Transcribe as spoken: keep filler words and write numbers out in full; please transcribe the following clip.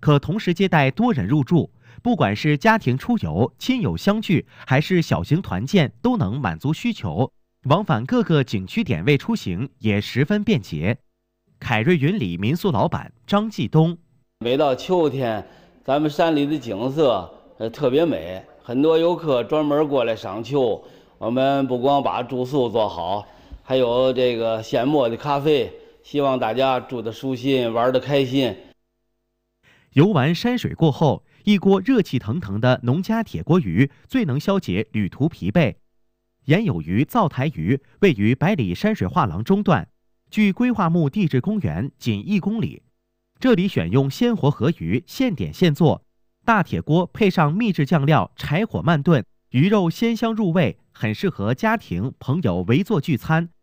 可同时接待多人入住。不管是家庭出游、亲友相聚，还是小型团建，都能满足需求。往返各个景区点位出行也十分便捷。凯瑞云里民宿老板张继东： 每到秋天，咱们山里的景色呃特别美，很多游客专门过来赏秋。我们不光把住宿做好，还有这个现磨的咖啡，希望大家住得舒心，玩得开心。 游完山水过后，一锅热气腾腾的农家铁锅鱼最能消解旅途疲惫。盐有鱼灶台鱼位于百里山水画廊中段，距规划木地质公园仅一公里。这里选用鲜活河鱼，现点现做，大铁锅配上秘制酱料，柴火慢炖，鱼肉鲜香入味，很适合家庭朋友围坐聚餐。